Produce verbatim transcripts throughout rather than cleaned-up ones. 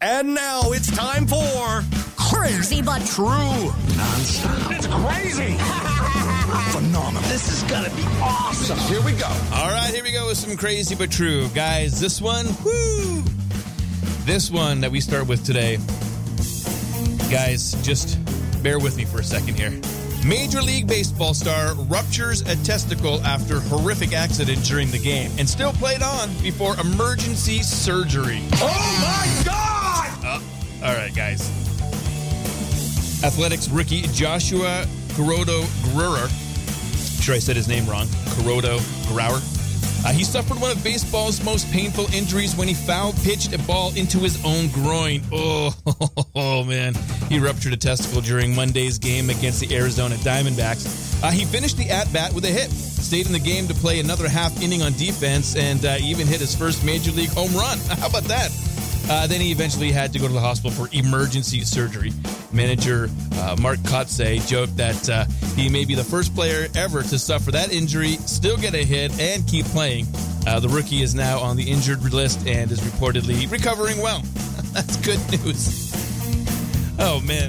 And now it's time for Crazy But True. Non-stop. It's crazy. Phenomenal. This is going to be awesome. Here we go. All right, here we go with some Crazy But True. Guys, this one, whoo! This one that we start with today, guys, just bear with me for a second here. Major League Baseball star ruptures a testicle after horrific accident during the game and still played on before emergency surgery. Oh, my God! Uh, all right, guys. Athletics rookie Joshua Kuroda Guerrero. I'm sure I said his name wrong. Kuroda Guerrero. Uh, he suffered one of baseball's most painful injuries when he foul-pitched a ball into his own groin. Oh, oh, man. He ruptured a testicle during Monday's game against the Arizona Diamondbacks. Uh, he finished the at-bat with a hit, stayed in the game to play another half inning on defense, and uh, even hit his first Major League home run. How about that? Uh, then he eventually had to go to the hospital for emergency surgery. Manager uh, Mark Kotsay joked that uh, he may be the first player ever to suffer that injury, still get a hit, and keep playing. Uh, the rookie is now on the injured list and is reportedly recovering well. That's good news. Oh, man.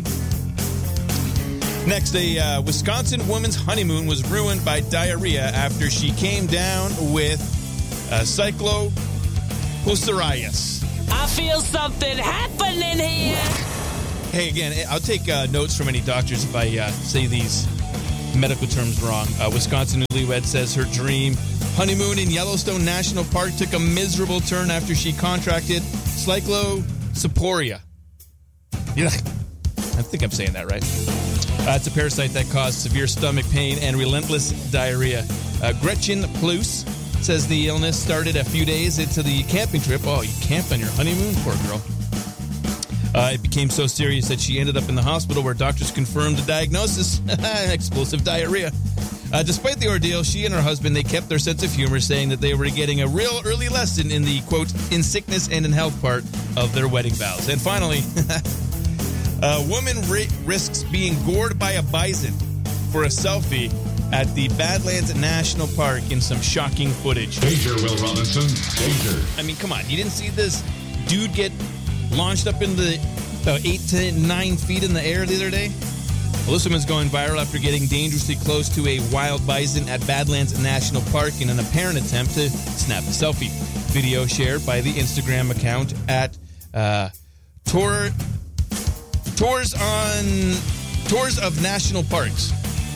Next, a uh, Wisconsin woman's honeymoon was ruined by diarrhea after she came down with uh, cyclopsoriasis. I feel something happening here. Hey, again, I'll take uh, notes from any doctors if I uh, say these medical terms wrong. Uh, Wisconsin newlywed says her dream honeymoon in Yellowstone National Park took a miserable turn after she contracted cyclopsoriasis. Yeah, I think I'm saying that right. Uh, it's a parasite that caused severe stomach pain and relentless diarrhea. Uh, Gretchen Plus says the illness started a few days into the camping trip. Oh, you camped on your honeymoon? Poor girl. Uh, it became so serious that she ended up in the hospital where doctors confirmed the diagnosis, explosive diarrhea. Uh, despite the ordeal, she and her husband, they kept their sense of humor, saying that they were getting a real early lesson in the, quote, in sickness and in health part of their wedding vows. And finally, a woman ri- risks being gored by a bison for a selfie at the Badlands National Park in some shocking footage. Danger, Will Robinson. Danger. I mean, come on. You didn't see this dude get launched up in the about eight to nine feet in the air the other day? Well, this woman's going viral after getting dangerously close to a wild bison at Badlands National Park in an apparent attempt to snap a selfie. Video shared by the Instagram account at uh, Tour, Tours on Tours of National Parks.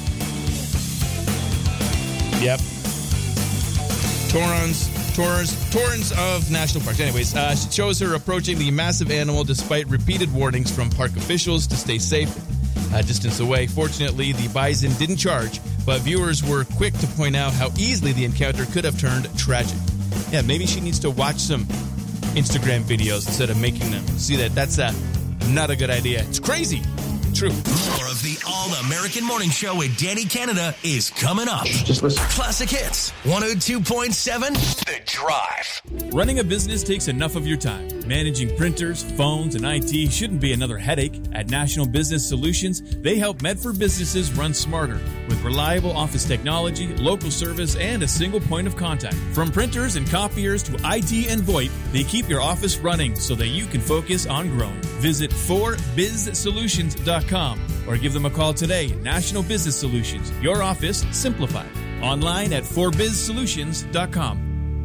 Yep. Torrens, Torrens, Torrens of National Parks. Anyways, uh, she shows her approaching the massive animal despite repeated warnings from park officials to stay safe a distance away. Fortunately, the bison didn't charge, but viewers were quick to point out how easily the encounter could have turned tragic. Yeah, maybe she needs to watch some Instagram videos instead of making them. See that? That's uh, not a good idea. It's crazy. True. More of the All-American Morning Show with Danny Canada is coming up. Just listen. Classic Hits, one oh two point seven, The Drive. Running a business takes enough of your time. Managing printers, phones, and I T shouldn't be another headache. At National Business Solutions, they help Medford businesses run smarter with reliable office technology, local service, and a single point of contact. From printers and copiers to I T and VoIP, they keep your office running so that you can focus on growing. Visit four biz solutions dot com or give them a call today. National Business Solutions, your office simplified. Online at four biz solutions dot com.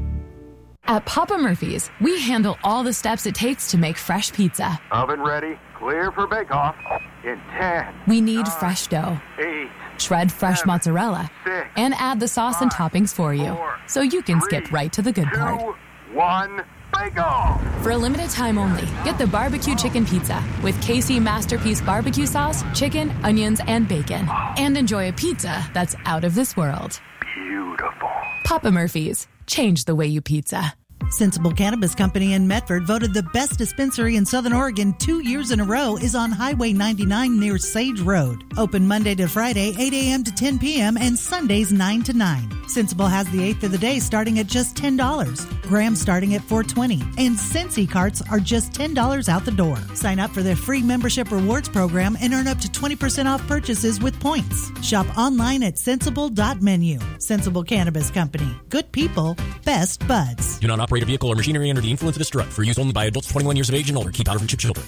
At Papa Murphy's, we handle all the steps it takes to make fresh pizza. Oven ready, clear for bake-off in ten. We need nine, fresh dough. eight, Shred fresh seven, mozzarella. six, and add the sauce five, and toppings for you. four, So you can three, skip right to the good two, part. one, bake-off! For a limited time only, get the barbecue chicken pizza with K C Masterpiece barbecue sauce, chicken, onions, and bacon. And enjoy a pizza that's out of this world. Beautiful. Papa Murphy's. Change the way you pizza. Sensible Cannabis Company in Medford, voted the best dispensary in Southern Oregon two years in a row, is on Highway ninety-nine near Sage Road. Open Monday to Friday, eight a.m. to ten p.m. and Sundays nine to nine. Sensible has the eighth of the day starting at just ten dollars. Graham starting at four dollars and twenty cents. And Scentsy carts are just ten dollars out the door. Sign up for their free membership rewards program and earn up to twenty percent off purchases with points. Shop online at sensible dot menu. Sensible Cannabis Company. Good people, best buds. Do not operate operate a vehicle or machinery under the influence of this drug. For use only by adults twenty-one years of age and older. Keep out of reach of children.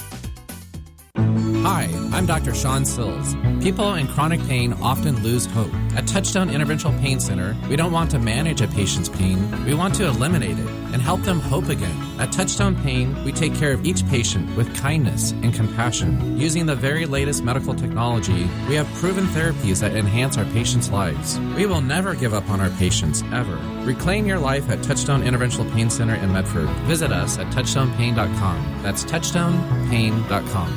Hi, I'm Doctor Sean Sills. People in chronic pain often lose hope. At Touchstone Interventional Pain Center, we don't want to manage a patient's pain. We want to eliminate it and help them hope again. At Touchstone Pain, we take care of each patient with kindness and compassion. Using the very latest medical technology, we have proven therapies that enhance our patients' lives. We will never give up on our patients, ever. Reclaim your life at Touchstone Interventional Pain Center in Medford. Visit us at touchstone pain dot com. That's touchstone pain dot com.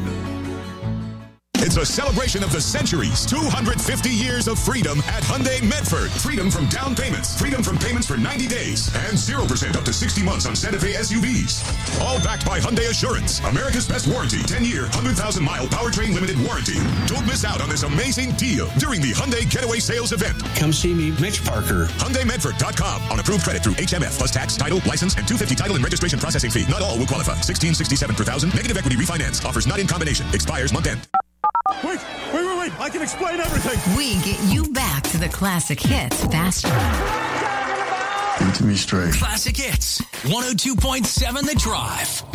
It's a celebration of the centuries. two hundred fifty years of freedom at Hyundai Medford. Freedom from down payments. Freedom from payments for ninety days. And zero percent up to sixty months on Santa Fe S U Vs. All backed by Hyundai Assurance. America's best warranty. ten-year, one hundred thousand mile powertrain limited warranty. Don't miss out on this amazing deal during the Hyundai Getaway Sales event. Come see me, Mitch Parker. Hyundai Medford dot com. On approved credit through H M F plus tax, title, license, and two hundred fifty title and registration processing fee. Not all will qualify. sixteen sixty-seven per thousand. Negative equity refinance. Offers not in combination. Expires month end. Wait, wait, wait, wait. I can explain everything. We get you back to the classic hits faster. Get to me straight. Classic Hits. one oh two point seven The Drive.